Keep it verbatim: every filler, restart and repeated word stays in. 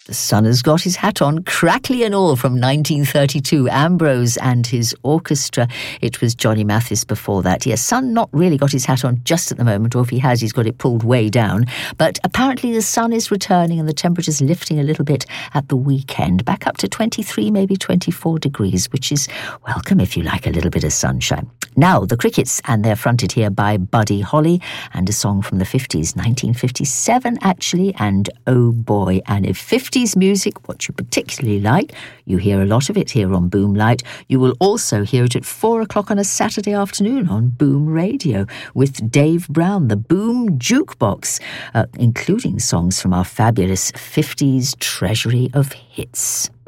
The Sun Has Got His Hat On, Crackly and All from nineteen thirty-two, Ambrose and his orchestra. It was Johnny Mathis before that. Yes, Sun not really got his hat on just at the moment, or if he has, he's got it pulled way down. But apparently the sun is returning and the temperature's lifting a little bit at the weekend, back up to twenty-three, maybe twenty-four degrees, which is welcome if you like a little bit of sunshine. Now, the Crickets, and they're fronted here by Buddy Holly, and a song from the fifties, nineteen fifty-seven actually, and oh boy, and if fifties music, what you particularly like, you hear a lot of it here on Boomlight. You will also hear it at four o'clock on a Saturday afternoon on Boom Radio with Dave Brown, the Boom Jukebox, uh, including songs from our fabulous fifties treasury of hits.